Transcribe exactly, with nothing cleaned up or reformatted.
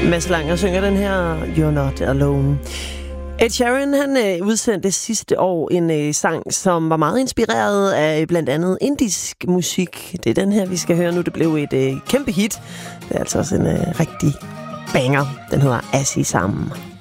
Mads Langer synger den her You're Not Alone. Ed Sheeran, han øh, udsendte sidste år en øh, sang, som var meget inspireret af blandt andet indisk musik. Det er den her, vi skal høre nu. Det blev et øh, kæmpe hit. Det er altså også en øh, rigtig banger. Den hedder Asisam.